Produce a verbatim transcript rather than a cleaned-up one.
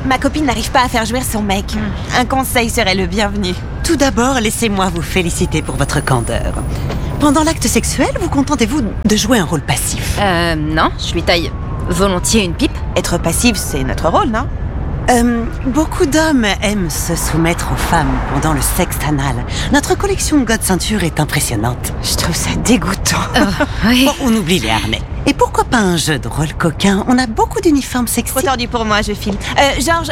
ma copine n'arrive pas à faire jouir son mec. Mm. Un conseil serait le bienvenu. Tout d'abord, laissez-moi vous féliciter pour votre candeur. Pendant l'acte sexuel, vous contentez-vous de jouer un rôle passif? Euh, non, je lui taille volontiers une pipe. Être passif, c'est notre rôle, non? Euh, beaucoup d'hommes aiment se soumettre aux femmes pendant le sexe anal. Notre collection de God ceinture est impressionnante. Je trouve ça dégoûtant. Oh, oui. Bon, on oublie les harnais. Et pourquoi pas un jeu de rôle coquin? On a beaucoup d'uniformes sexy. Trop tordu pour moi, je file. Euh, Georges,